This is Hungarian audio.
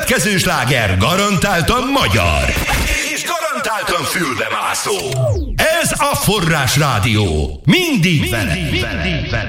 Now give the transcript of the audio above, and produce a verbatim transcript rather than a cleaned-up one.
következő sláger garantáltan magyar. És garantáltan fülbemászó. Ez a Forrás Rádió. Mindig, mindig vele. Mindig vele.